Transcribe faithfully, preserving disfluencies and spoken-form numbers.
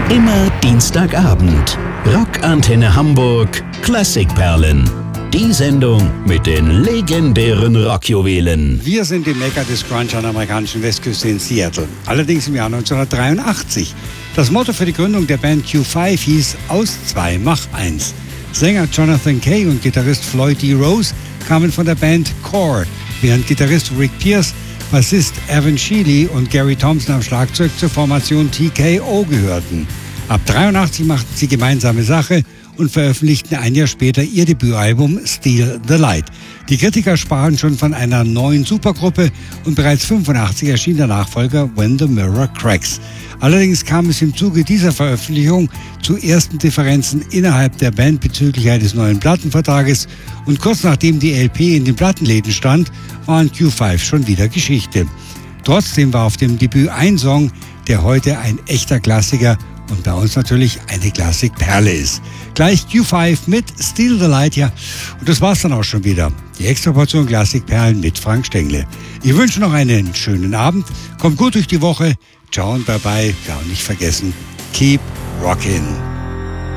Immer Dienstagabend. Rockantenne Hamburg Klassikperlen. Die Sendung mit den legendären Rockjuwelen. Wir sind im Mekka des Grunge an der amerikanischen Westküste in Seattle. Allerdings im Jahr neunzehnhundertdreiundachtzig. Das Motto für die Gründung der Band Q fünf hieß Aus zwei mach eins. Sänger Jonathan Kay und Gitarrist Floyd D. Rose kamen von der Band Core, während Gitarrist Rick Pierce, Bassist Evan Sheely und Gary Thompson am Schlagzeug zur Formation T K O gehörten. Ab dreiundachtzig machten sie gemeinsame Sache und veröffentlichten ein Jahr später ihr Debütalbum Steal the Light. Die Kritiker sprachen schon von einer neuen Supergruppe und bereits fünfundachtzig erschien der Nachfolger When the Mirror Cracks. Allerdings kam es im Zuge dieser Veröffentlichung zu ersten Differenzen innerhalb der Band bezüglich eines neuen Plattenvertrages und kurz nachdem die L P in den Plattenläden stand, waren Q fünf schon wieder Geschichte. Trotzdem war auf dem Debüt ein Song, der heute ein echter Klassiker und bei uns natürlich eine Klassikperle ist. Gleich Q fünf mit Steal the Light, ja. Und das war's dann auch schon wieder. Die Extraportion Klassikperlen mit Frank Stengle. Ich wünsche noch einen schönen Abend. Kommt gut durch die Woche. Ciao und bye bye. Ja, und nicht vergessen, keep rockin'.